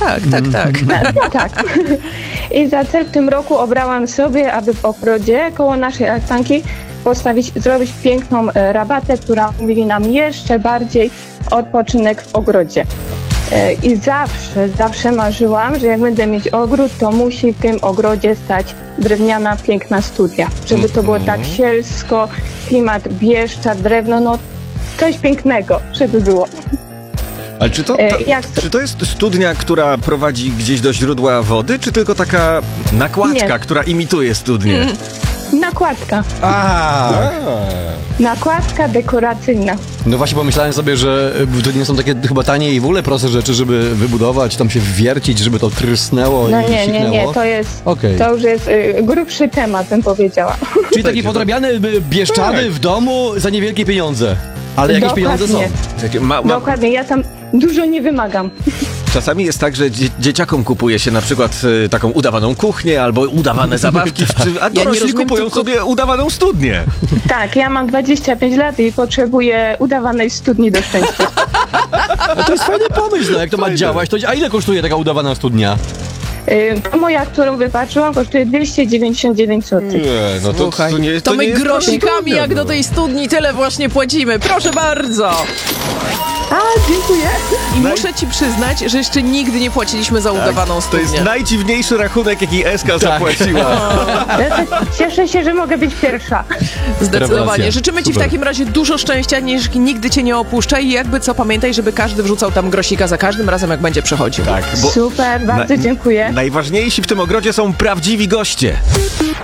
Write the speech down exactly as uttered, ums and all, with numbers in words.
tak, tak, tak. No, tak. I za cel w tym roku obrałam sobie, aby w ogrodzie koło naszej altanki postawić, zrobić piękną e, rabatę, która umożliwi nam jeszcze bardziej odpoczynek w ogrodzie. E, I zawsze, zawsze marzyłam, że jak będę mieć ogród, to musi w tym ogrodzie stać drewniana, piękna studnia. Żeby to było tak sielsko, klimat Bieszczad, drewno, no coś pięknego, żeby było. Ale czy to, E, ta, jak to- czy to jest studnia, która prowadzi gdzieś do źródła wody, czy tylko taka nakładka, Nie. która imituje studnię? Nakładka. A, Nakładka dekoracyjna. no właśnie pomyślałem sobie, że to nie są takie chyba tanie i w ogóle proste rzeczy, żeby wybudować, tam się wwiercić, żeby to trysnęło No i nie, nie, siknęło. nie, to jest, Okej. to już jest y, grubszy temat, bym powiedziała. Czyli taki podrabiany y, Bieszczady Tak. w domu za niewielkie pieniądze. Ale jakieś pieniądze są. Dokładnie. Takie ma, ma, Dokładnie, ja tam dużo nie wymagam. czasami jest tak, że dzie- dzieciakom kupuje się na przykład y, taką udawaną kuchnię albo udawane zabawki, czy, a nie dorośli rozumiem, kupują tylko- sobie udawaną studnię. Tak, ja mam dwadzieścia pięć lat i potrzebuję udawanej studni do szczęścia. No to jest fajny pomysł, no jak to ma działać. To, a ile kosztuje taka udawana studnia? Y, ta moja, którą wypatrzyłam, kosztuje dwieście dziewięćdziesiąt dziewięć złotych. Nie, no to, Słuchaj, to nie jest to to my nie jest grosikami studnia, jak no. do tej studni tyle właśnie płacimy. Proszę bardzo. A, dziękuję. I muszę ci przyznać, że jeszcze nigdy nie płaciliśmy za udawaną To studnię. jest najdziwniejszy rachunek, jaki Eska zapłaciła. Ja te- Cieszę się, że mogę być pierwsza. Zdecydowanie. Rewelacja. Życzymy ci w Super. takim razie dużo szczęścia, niż nigdy cię nie opuszcza i jakby co, pamiętaj, żeby każdy wrzucał tam grosika za każdym razem, jak będzie przechodził. Tak, bo Super, bardzo na- dziękuję. najważniejsi w tym ogrodzie są prawdziwi goście.